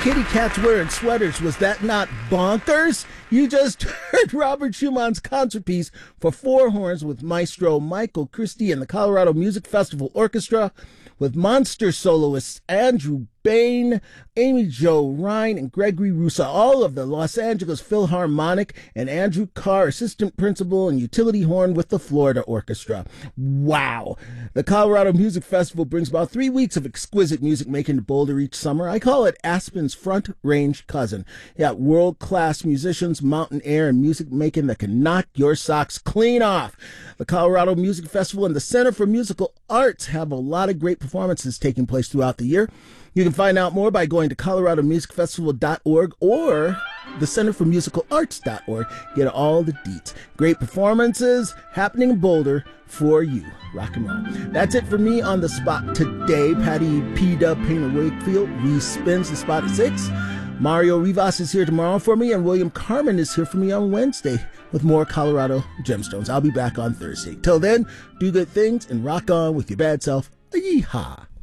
kitty cats wearing sweaters. Was that not bonkers? You just heard Robert Schumann's concert piece for four horns with Maestro Michael Christie and the Colorado Music Festival Orchestra, with monster soloists Andrew Bain, Amy Jo Ryan, and Gregory Russa, all of the Los Angeles Philharmonic, and Andrew Carr, assistant principal and utility horn with the Florida Orchestra. Wow. The Colorado Music Festival brings about 3 weeks of exquisite music making to Boulder each summer. I call it Aspen's front range cousin. Yeah, world-class musicians, mountain air, and music making that can knock your socks clean off. The Colorado Music Festival and the Center for Musical Arts have a lot of great performances taking place throughout the year. You can find out more by going to coloradomusicfestival.org or the Center for Musical Arts.org. Get all the deets. Great performances happening in Boulder for you. Rock and roll. That's it for me on the spot today. Patty P. Dub Painter Wakefield respins the spot at 6. Mario Rivas is here tomorrow for me, and William Carmen is here for me on Wednesday with more Colorado Gemstones. I'll be back on Thursday. Till then, do good things and rock on with your bad self. Yeehaw.